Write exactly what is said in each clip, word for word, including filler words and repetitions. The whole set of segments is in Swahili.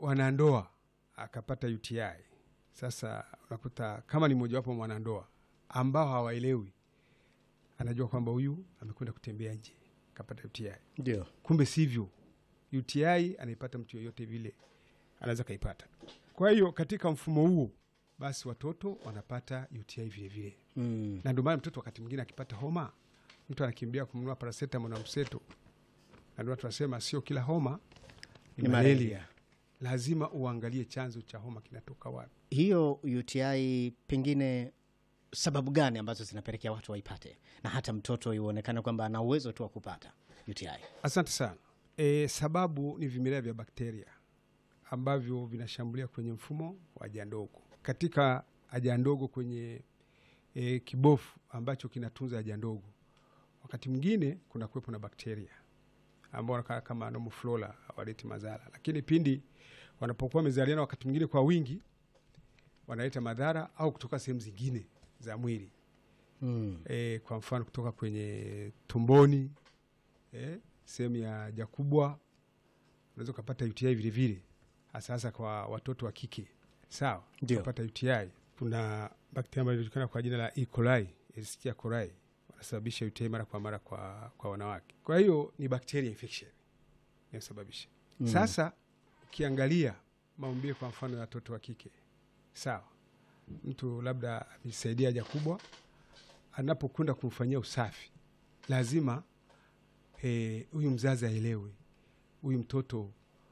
wanandoa akapata U T I, sasa unakuta kama ni mmoja wapo mwanandoa ambao hawaelewi, anajua kwamba huyu amekwenda kutembea nje akapata U T I. Ndio. Kumbe sivyo. U T I anaipata mtu yoyote vile anaweza kaipata. Kwa hiyo katika mfumo huo basi watoto wanapata U T I vile vile. Mm. Na ndio maana mtoto wakati mwingine akipata homa, mtu anakimbia kumnunua paracetamol na mseto. Na ndio tunasema sio kila homa ni malaria. Lazima uangalie chanzo cha homa kinatoka wapi. Hiyo U T I pengine sababu gani ambazo zinapelekea watu waipate, na hata mtoto ionekana kwamba ana uwezo tu wa kupata U T I? Asante sana. E, sababu ni vimelea vya bakteria ambavyo vinashambulia kwenye mfumo wa haja ndogo. Katika haja ndogo kwenye e, kibofu ambacho kinatunza haja ndogo, wakati mwingine kuna kuwepo na bakteria ambao wanakaa kama normal flora hawaleti madhara, lakini pindi wanapokuwa wamezaliana wakati mwingine kwa wingi wanaleta madhara au kutoka sehemu zingine za mwili. Mm. E, kwa mfano kutoka kwenye tumboni, e, sehemu ya haja kubwa unaweza kupata U T I vile vile, hasa hasa kwa watoto wa kike. Sawa, kupata U T I. Kuna bakteria ambayo inajulikana kwa jina la E. coli, Escherichia coli, wanasababisha U T I mara kwa mara kwa kwa wanawake. Kwa hiyo ni bacteria infection inasababisha. Mm. Sasa ukiangalia maumbile kwa mfano ya watoto wa kike, sawa, mtu labda amesaidia haja kubwa, anapokwenda kumfanyia usafi lazima huyu e, mzazi aelewe huyu mtoto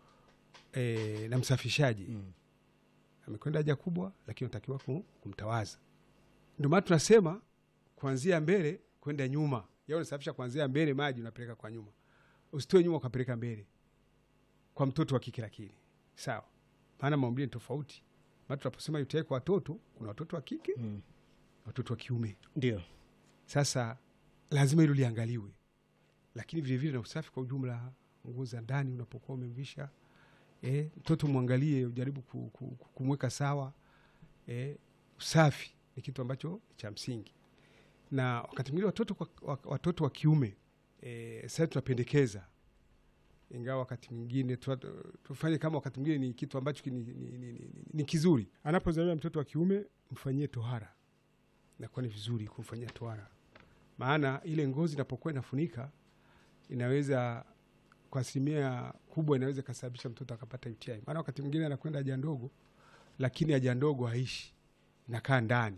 e, na msafishaji mm. amekwenda haja kubwa, lakini unatakiwa kumtawaza. Ndio maana tunasema kuanzia mbele kwenda nyuma. Yeye unasafisha kuanzia mbele, maji unapeleka kwa nyuma. Usitoe nyuma ukapeleka mbele. Kwa mtoto wa kike lakini. Sawa. Maana maumbile ni tofauti. Maana tunaposema U T I kwa watoto, kuna watoto wa kike, mm. watoto wa kiume. Ndio. Sasa lazima hilo liangaliwe. Lakini vile vile na usafi kwa ujumla, nguo za ndani unapokuwa umemvisha, eh, mtoto muangalie, ujaribu kumweka sawa. Eh, usafi ni kitu ambacho cha msingi. Na wakati mwingine watoto kwa, watoto wa kiume eh, sasa tunapendekeza, ingawa wakati mwingine tufanye kama wakati mwingine ni kitu ambacho ni, ni, ni, ni, ni kizuri. Anapozaliwa mtoto wa kiume mfanyie tohara. Na kwa ni vizuri kumfanyia tohara. Maana ile ngozi inapokuwa inafunika inaweza kwa asilimia kubwa inaweza kusababisha mtoto akapata U T I. Maana wakati mwingine anakwenda haja ndogo, lakini haja ndogo haishi, inakaa ndani.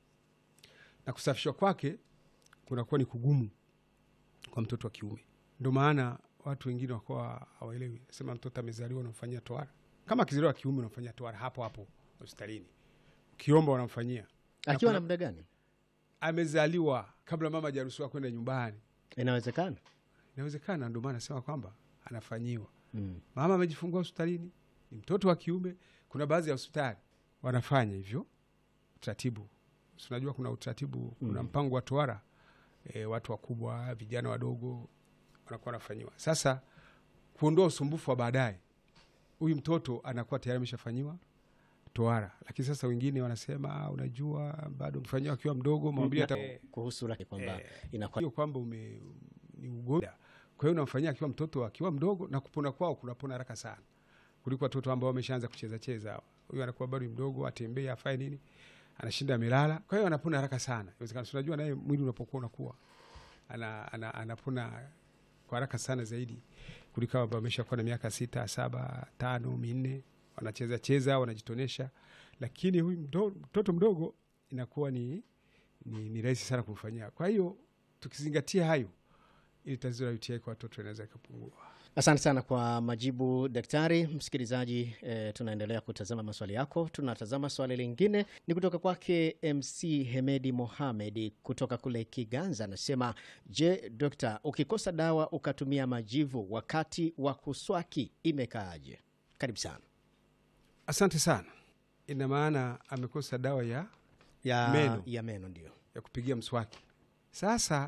Na kusafishwa kwake kunakuwa ni kugumu kwa mtoto wa kiume. Ndio maana watu wengine wako hawaelewi. Sema mtoto amezaliwa unamfanyia tohara. Kama akizaliwa kiume unamfanyia tohara hapo hapo hospitalini. Ukiomba unamfanyia. Akiwa na muda gani? Amezaliwa kabla mama hajaruhusiwa kwenda nyumbani. Inawezekana? Inawezekana, ndio maana nasema kwamba anafanyiwa. Mm. Mama amejifungua hospitalini, ni mtoto wa kiume, kuna baadhi ya hospitali wanafanya hivyo utaratibu. Unajua kuna utaratibu, kuna mm. mpango wa tohara, e, watu wakubwa, vijana wadogo wanakuwa wanafanyiwa. Sasa kuondoa usumbufu wa baadaye, huyu mtoto anakuwa tayari ameshafanyiwa tohara. Lakini sasa wengine wanasema unajua bado mfanyiwa akiwa mdogo, maumbile hata kuhusu lake kwamba eh, inakuwa kwamba ume ni ugonjwa. Kwa hiyo unamfanyia akiwa mtoto akiwa mdogo, na kupona kwao kunapona haraka sana kuliko watoto ambao wameshaanza kucheza cheza. Huyu anakuwa bado mdogo, atembea afanye nini, anashinda milala, kwa hiyo anapona haraka sana. Inawezekana unajua naye mwili unapokuwa unakuwa ana, ana anapona kwa haraka sana zaidi kuliko ambao wameshakuwa na miaka sita, saba, tano, minne, wanacheza cheza, wanajitonesha. Lakini huyu mtoto mdogo inakuwa ni ni, ni rahisi sana kumfanyia. Kwa hiyo tukizingatia hayo, ili tatizo la U T I kwa watoto inaweza kupungua. Asante sana kwa majibu daktari. Msikilizaji, e, tunaendelea kutazama maswali yako. Tunatazama swali lingine ni kutoka kwake M C Hemedi Mohamed kutoka kule Kiganza. Anasema, je, dokta, ukikosa dawa ukatumia majivu wakati wa kuswaki imekaaje? Karibu sana. Asante sana. Ina maana amekosa dawa ya ya meno, ya meno ndio ya kupigia mswaki. Sasa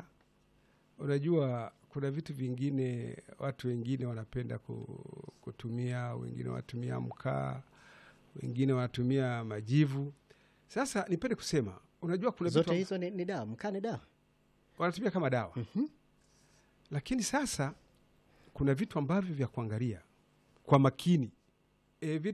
unajua kuna vitu vingine watu wengine wanapenda kutumia, wengine wanatumia mkaa, wengine wanatumia majivu. Sasa nipende kusema, unajua kuna zote vitu hizo ni, ni dawa, mkaa ni dawa. Wanatumia kama dawa. Mm-hmm. Lakini sasa kuna vitu ambavyo vya kuangalia kwa makini. E, vitu